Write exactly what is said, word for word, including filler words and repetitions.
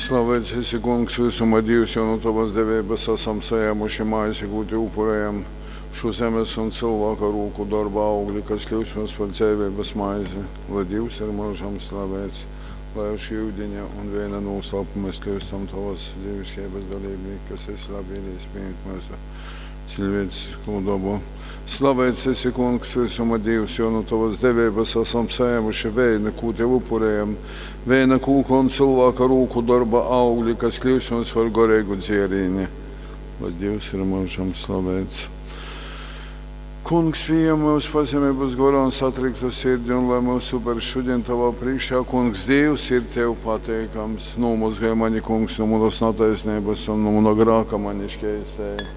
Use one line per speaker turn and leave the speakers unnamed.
Slavēts esi, kungs, visuma Dievs, jo no tavas devības esam saēmuši mājas iegūti upurējam šo zemes un cilvēka rūku darba augļi, kas ļaus mums par dzīvības maizi, lai Dievs ir mūžam slavēts, lai šī ūdeņa un viena noslēpuma mēs kļūstam tavas dzīvišķības dalībnieki, kas esi labīgais pieņemt mūsu cilvēcisko dabu. Slavēts esi, kungs, visuma Dievs, jo no tavas devības esam saēmuši viena, ko tev upurējam, viena kūka un cilvēka rūku darba augļi, kas kļūs mums par garīgu dzērīni, lai Dievs ir mūžam slavēts. Kungs, pieņem mūsu pazemības gorā un satriktu sirdi, un lai mūsu super šodien tavā priekšā, kungs, Dievs ir tev pateikams, nomazgāj mani, kungs, no mūnas nataisnības un no mūna grāka mani škeistēja.